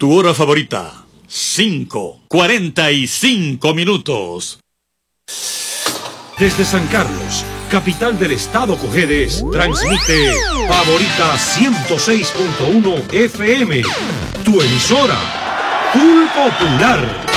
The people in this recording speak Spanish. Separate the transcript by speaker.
Speaker 1: Tu hora favorita, 5:45 minutos.
Speaker 2: Desde San Carlos, capital del estado Cojedes, transmite Favorita 106.1 FM, tu emisora, Full Popular.